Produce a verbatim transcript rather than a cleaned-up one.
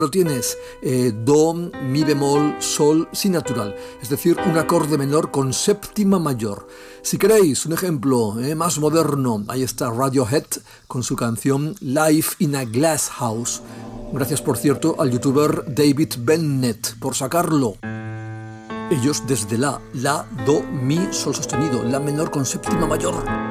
Lo tienes eh, Do, Mi bemol, Sol, Si natural, es decir, un acorde menor con séptima mayor. Si queréis un ejemplo eh, más moderno, ahí está Radiohead con su canción Life in a Glass House. Gracias, por cierto, al youtuber David Bennett por sacarlo. Ellos desde La, La, Do, Mi, Sol sostenido, La menor con séptima mayor.